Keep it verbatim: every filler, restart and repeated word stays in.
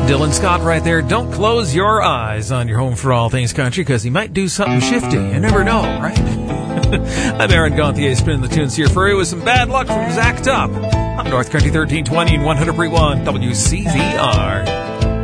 Dylan Scott right there. Don't close your eyes on your home for all things country, because he might do something shifty. You never know, right? I'm Aaron Gauthier, spinning the tunes here for you with some bad luck from Zach Top on North Country thirteen twenty and one hundred point one W C V R.